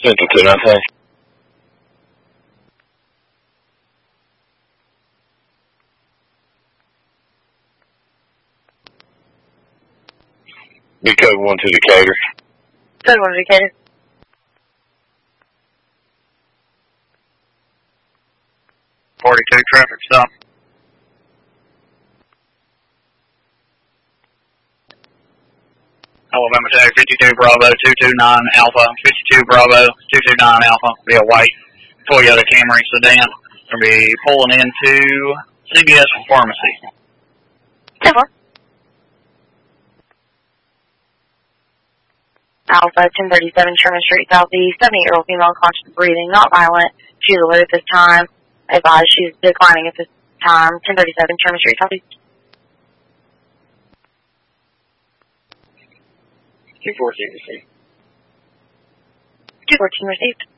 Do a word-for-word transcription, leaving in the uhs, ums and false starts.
Central two nineteen. Be code one to Decatur. Code one to Decatur. forty-two traffic stop. Alabama tag fifty-two Bravo two two nine Alpha, fifty-two Bravo two two nine Alpha, be a white Toyota Camry sedan. Going to be pulling into C B S Pharmacy. ten four. Alpha, ten thirty-seven Sherman Street Southeast, seventy-eight-year-old female, conscious breathing, not violent. She's alert at this time. Advised she's declining at this time. ten thirty-seven Sherman Street Southeast. two fourteen received. two fourteen received.